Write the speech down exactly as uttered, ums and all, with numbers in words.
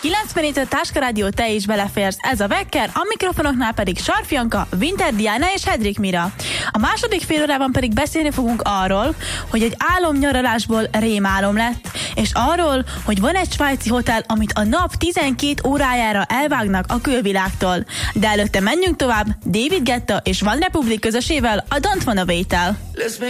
kilencvenhét Táska Rádió, te is beleférsz. Ez a Vekker, a mikrofonoknál pedig Sarfjanka, Winter Diana és Hedrik Mira. A második fél órában pedig beszélni fogunk arról, hogy egy álomnyaralásból rémálom lett, és arról, hogy van egy svájci hotel, amit a nap tizenkét órájára elvágnak a külvilágtól. De előtte menjünk tovább David Guetta és One Republic közösével, a Don't Wanna Wait-tel.